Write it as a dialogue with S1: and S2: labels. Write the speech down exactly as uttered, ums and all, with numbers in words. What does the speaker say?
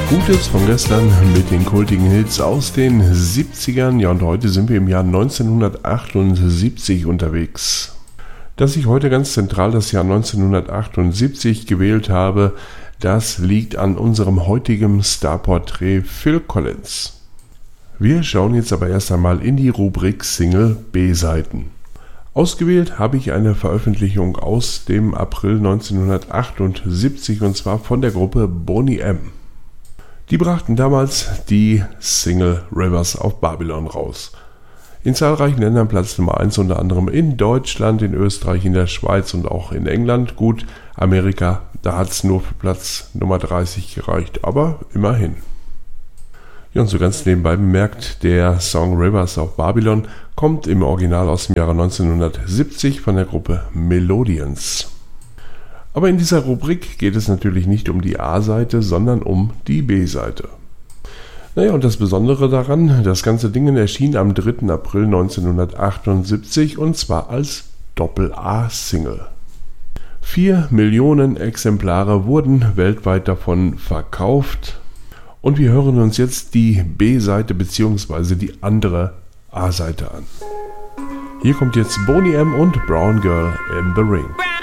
S1: Gutes von gestern mit den kultigen Hits aus den siebzigern. Ja, und heute sind wir im Jahr neunzehnhundertachtundsiebzig unterwegs. Dass ich heute ganz zentral das Jahr neunzehnhundertachtundsiebzig gewählt habe, das liegt an unserem heutigen Starporträt Phil Collins. Wir schauen jetzt aber erst einmal in die Rubrik Single B-Seiten. Ausgewählt habe ich eine Veröffentlichung aus dem April neunzehnhundertachtundsiebzig und zwar von der Gruppe Boney M. Die brachten damals die Single Rivers of Babylon raus. In zahlreichen Ländern Platz Nummer eins, unter anderem in Deutschland, in Österreich, in der Schweiz und auch in England. Gut, Amerika, da hat es nur für Platz Nummer dreißig gereicht, aber immerhin. Ja, und so ganz nebenbei bemerkt, der Song Rivers of Babylon kommt im Original aus dem Jahre neunzehnhundertsiebzig von der Gruppe Melodians. Aber in dieser Rubrik geht es natürlich nicht um die A-Seite, sondern um die B-Seite. Naja, und das Besondere daran, das ganze Ding erschien am dritten April neunzehnhundertachtundsiebzig und zwar als Doppel-A-Single. Vier Millionen Exemplare wurden weltweit davon verkauft und wir hören uns jetzt die B-Seite bzw. die andere A-Seite an. Hier kommt jetzt Boney M. und Brown Girl in the Ring.